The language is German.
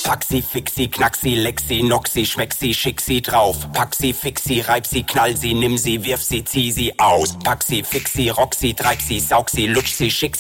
Fuck sie, fix sie, knack sie, leck sie, knock sie, schmeck sie, schick sie drauf. Pack sie, fix sie, reib sie, knall sie, nimm sie, wirf sie, zieh sie aus. Pack sie, fix sie, rock sie, treib sie, saug sie, lutsch sie, schick